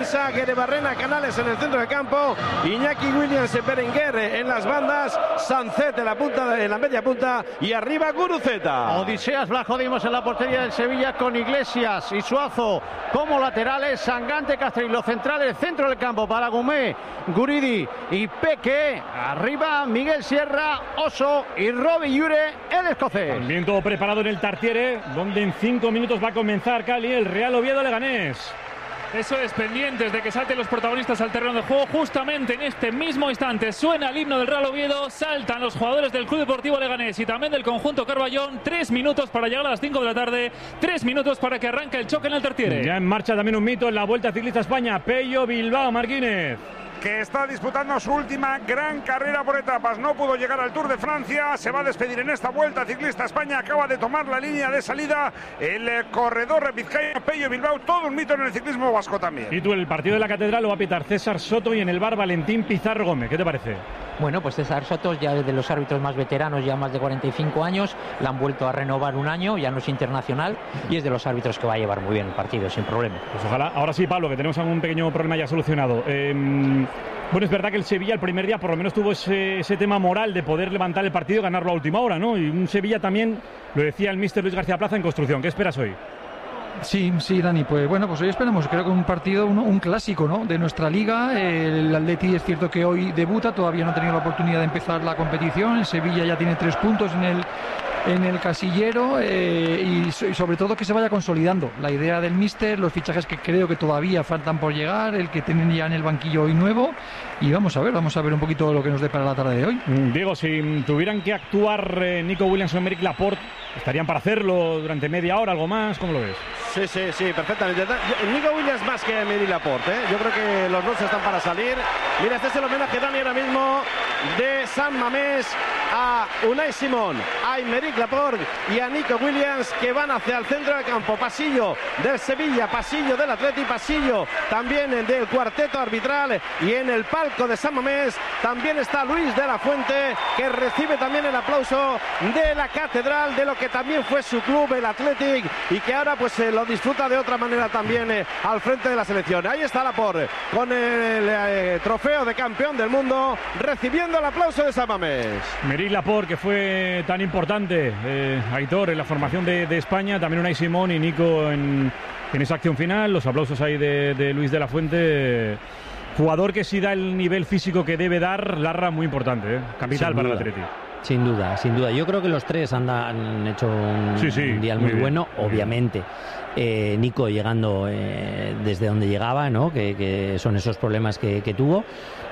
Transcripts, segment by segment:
defensa, Guerebarrena Canales en el centro del campo, Iñaki Williams Berenguer en las bandas, Sancet en la media punta y arriba Guruceta. Odiseas Blajodimos en la portería del Sevilla con Iglesias y Suazo como laterales, Sangante, Castro, los centrales, centro del campo para Gumé, Guridi y Peque. Arriba Miguel Sierra, Oso y Robbie Llure, el escocés. También todo preparado en el Tartiere, donde en 5 minutos va a comenzar Cali, el Real Oviedo Leganés. Eso es, pendientes de que salten los protagonistas al terreno de juego. Justamente en este mismo instante suena el himno del Real Oviedo, saltan los jugadores del Club Deportivo Leganés y también del conjunto Carballón. 3 minutos para llegar a las 5 de la tarde, 3 minutos para que arranque el choque en el Tartiere. Ya en marcha también un mito en la Vuelta Ciclista España, Pello Bilbao Martínez, que está disputando su última gran carrera por etapas. No pudo llegar al Tour de Francia, se va a despedir en esta Vuelta Ciclista España. Acaba de tomar la línea de salida el corredor vizcaíno Pello Bilbao, todo un mito en el ciclismo vasco también. Y tú, el partido de la Catedral lo va a pitar César Soto y en el bar Valentín Pizarro Gómez. ¿Qué te parece? Bueno, pues César Soto ya es de los árbitros más veteranos, ya más de 45 años, le han vuelto a renovar un año, ya no es internacional y es de los árbitros que va a llevar muy bien el partido, sin problema. Pues ojalá. Ahora sí, Pablo, que tenemos algún pequeño problema ya solucionado. Bueno, es verdad que el Sevilla el primer día por lo menos tuvo ese tema moral de poder levantar el partido y ganarlo a última hora, ¿no? Y un Sevilla también, lo decía el míster Luis García Plaza, en construcción. ¿Qué esperas hoy? Sí, Dani, pues bueno, pues hoy esperamos, creo que un partido, un clásico, ¿no?, de nuestra liga. El Atleti es cierto que hoy debuta, todavía no ha tenido la oportunidad de empezar la competición. El Sevilla ya tiene 3 puntos en el casillero y sobre todo que se vaya consolidando la idea del míster, los fichajes que creo que todavía faltan por llegar, el que tienen ya en el banquillo hoy nuevo, y vamos a ver un poquito lo que nos depara la tarde de hoy. Diego, si tuvieran que actuar Nico Williams o Aymeric Laporte, ¿estarían para hacerlo durante media hora, algo más? ¿Cómo lo ves? Sí, perfectamente. Nico Williams más que Aymeric Laporte, ¿eh? Yo creo que los dos están para salir. Mira, este es el homenaje, Dani, ahora mismo de San Mamés a Unai Simón, a Aymeric Laporte y a Nico Williams, que van hacia el centro del campo. Pasillo del Sevilla, pasillo del Atleti, pasillo también el del cuarteto arbitral, y en el palco de San Mamés también está Luis de la Fuente, que recibe también el aplauso de la Catedral, de lo que también fue su club, el Athletic, y que ahora pues lo disfruta de otra manera también al frente de la selección. Ahí está Laporte con el trofeo de campeón del mundo, recibiendo el aplauso de San Mamés. Aymeric Laporte, que fue tan importante, Aitor, en la formación de España, también Unai Simón y Nico en esa acción final. Los aplausos ahí de Luis de la Fuente, jugador que sí da el nivel físico que debe dar, Larra, muy importante, capital para el Atleti. Sin duda. Yo creo que los tres han hecho un día muy bueno, obviamente. Nico llegando desde donde llegaba, ¿no?, que son esos problemas que tuvo.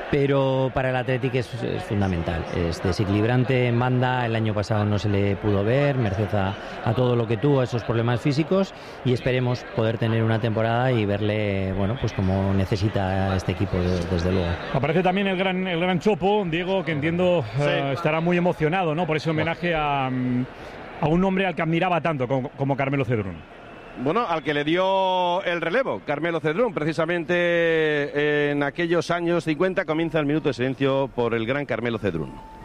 Pero para el Athletic es fundamental, es desequilibrante en banda. El año pasado no se le pudo ver, merced a todo lo que tuvo, esos problemas físicos, y esperemos poder tener una temporada y verle, bueno, pues como necesita este equipo, desde luego. Aparece también el gran Chopo, Diego, que entiendo estará muy emocionado, ¿no?, por ese homenaje a un hombre al que admiraba tanto como Carmelo Cedrún. Bueno, al que le dio el relevo, Carmelo Cedrún, precisamente en aquellos años 50, comienza el minuto de silencio por el gran Carmelo Cedrún.